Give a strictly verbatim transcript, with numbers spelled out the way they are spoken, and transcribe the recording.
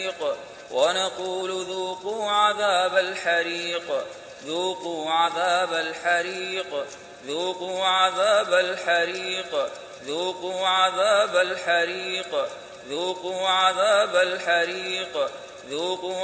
ونقول ذوقوا عذاب الحريق ذوقوا عذاب الحريق ذوقوا عذاب الحريق ذوقوا عذاب الحريق ذوقوا عذاب الحريق ذوقوا